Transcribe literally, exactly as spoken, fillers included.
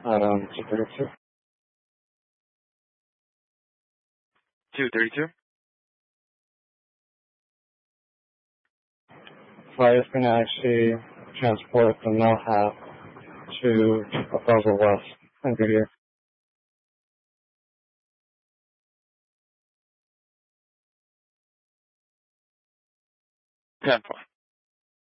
Um, two thirty-two. two thirty-two? Flight is going to actually transport the Melhat to Buffalo West and Goodyear. ten four.